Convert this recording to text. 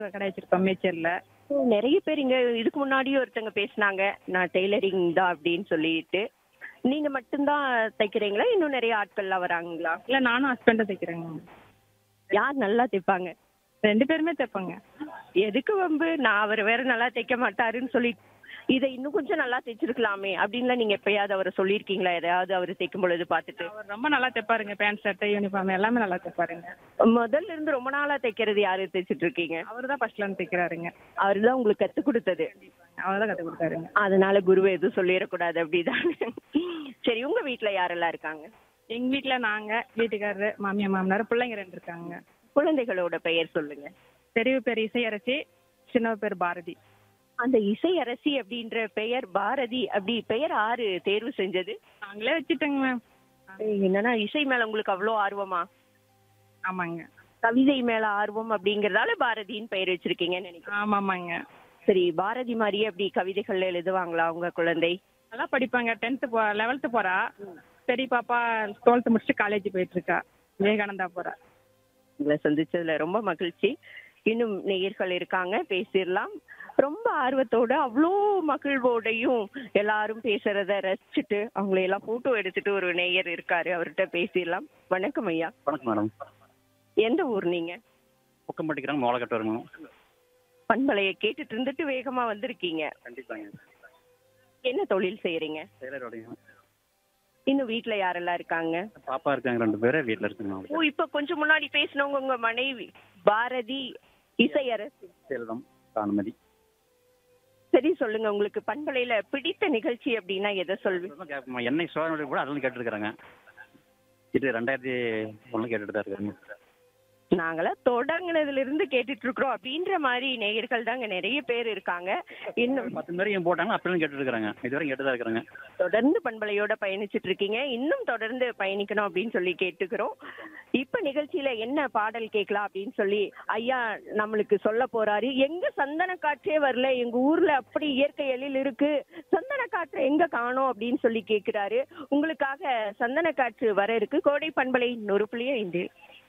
கடை வச்சிருக்கோம் மேச்சேரில. நிறைய பேர் இங்க இதுக்கு முன்னாடியும் ஒருத்தங்க பேசுனாங்க. நான் டெய்லரிங் தான் அப்படின்னு சொல்லிட்டு. நீங்க மட்டும்தான் தைக்கிறீங்களா? இன்னும் நிறைய ஆட்கள்லாம் வராங்களா? இல்ல நானும் ஹஸ்பண்டும் தைக்கிறேங்க. யார் நல்லா தைப்பாங்க? 2 பேருமே தைப்போங்க. எதுக்கு வம்பு? நான் அவர் வேற நல்லா தைக்க மாட்டாருன்னு சொல்லி இதை இன்னும் கொஞ்சம் நல்லா தைச்சிருக்கலாமே அப்படின்லாம் நீங்க எப்பயாவது அவரை சொல்லியிருக்கீங்களா? எதையாவது அவர் தைக்கும் பொழுது பார்த்துட்டு? அவர் ரொம்ப நல்லா தைப்பாருங்க. பேண்ட், ஷர்ட், யூனிஃபார்ம் எல்லாமே நல்லா தைப்பாருங்க. முதல்ல இருந்து ரொம்ப நாளா தைக்கிறது யாரு தைச்சிட்டு இருக்கீங்க? அவர் தான் ஃபர்ஸ்ட்ல இருந்து தைக்கிறாருங்க. அவர் தான் உங்களுக்கு கத்து கொடுத்தது. அவர் தான் கற்றுக் கொடுத்தாருங்க. அதனால குருவை எதுவும் சொல்லிடக்கூடாது அப்படிதானே? சரி, உங்க வீட்ல யாரெல்லாம் இருக்காங்க? எங்க வீட்ல நாங்க, வீட்டுக்காரரு, மாமியார், மாமனார், பிள்ளைங்க 2 இருக்காங்க. குழந்தைகளோட பெயர் சொல்லுங்க. பெரிய பேர் இசையரசி, சின்ன பேர் பாரதி. அந்த இசை அரசி அப்படின்ற பெயர் பாரதி அப்படி பெயர் ஆறு தேர்வு செஞ்சது? நாங்களே வச்சுட்டோங்க மேம். என்னன்னா இசை மேல உங்களுக்கு அவ்வளோ ஆர்வமா? ஆமாங்க. கவிதை மேல ஆர்வம் அப்படிங்கறதால பாரதின்னு பெயர் வச்சிருக்கீங்கன்னு நினைக்கிறேன். ஆமாமாங்க. சரி, பாரதி மாதிரியே அப்படி கவிதைகள் எழுதுவாங்களா உங்க குழந்தை? நல்லா படிப்பாங்க. 11th போறா. பெரிய பாப்பா 12th முடிச்சுட்டு காலேஜ் போயிட்டு இருக்கா. விவேகானந்தா போறா. உங்களை சந்திச்சதுல ரொம்ப மகிழ்ச்சி. இன்னும் நேயர்கள் இருக்காங்க, பேசிடலாம். ரொம்ப ஆர்வத்தோட அவ்வளோ மகிழ்வோடையும் எல்லாரும் பேசுறத ரசிச்சுட்டு அவங்களை எல்லாம் போட்டோ எடுத்துட்டு ஒரு நேயர் இருக்காரு, அவர்கிட்ட பேசிடலாம். வணக்கம் ஐயா. வணக்கம் மேடம். எந்த ஊர் நீங்க? பக்கம் படிக்கிறாங்க மோளக்கட்டு வருங்க. பண்பலையை கேட்டுட்டு இருந்துட்டு வேகமா வந்திருக்கீங்க. கண்டிப்பாங்க. என்ன தொழில் செய்யறீங்க? டெய்லரோடையும் இன்னும் வீட்ல யாரெல்லாம் இருக்காங்க? பாப்பா இருக்காங்க 2 பேர் வீட்டில் இருக்குங்க. ஓ, இப்ப கொஞ்சம் முன்னாடி பேசினவங்க உங்க மனைவி பாரதி இசையரசி. செல்வம் அனுமதி. சரி, சொல்லுங்க, உங்களுக்கு பண்பலையில பிடித்த நிகழ்ச்சி அப்படின்னா எதை சொல்வீங்க? என்னை சோழனுடைய கூட அதெல்லாம் கேட்டுருக்காங்க. இது 2001 கேட்டுட்டு தான் இருக்காங்க. நாங்களாம் தொடங்கினதுல இருந்து கேட்டுட்டு இருக்கிறோம் அப்படின்ற மாதிரி நேயர்கள் தாங்க நிறைய பேர் இருக்காங்க. இன்னும் 10 பேரையும் போட்டாங்க அப்படின்னு கேட்டுட்டு இருக்காங்க. இதுவரை கேட்டு தான் இருக்கிறாங்க. தொடர்ந்து பண்பலையோட பயணிச்சுட்டு இருக்கீங்க. இன்னும் தொடர்ந்து பயணிக்கணும் அப்படின்னு சொல்லி கேட்டுக்கிறோம். இப்ப நிகழ்ச்சியில என்ன பாடல் கேட்கலாம் அப்படின்னு சொல்லி ஐயா நம்மளுக்கு சொல்ல போறாரு. எங்க சந்தன காற்றே வரல, எங்க ஊர்ல அப்படி இயற்கை எழில் இருக்கு, சந்தன காற்று எங்க காணோம் அப்படின்னு சொல்லி கேட்கிறாரு. உங்களுக்காக சந்தன காற்று வர இருக்கு. கோடை பண்பலை 100.5.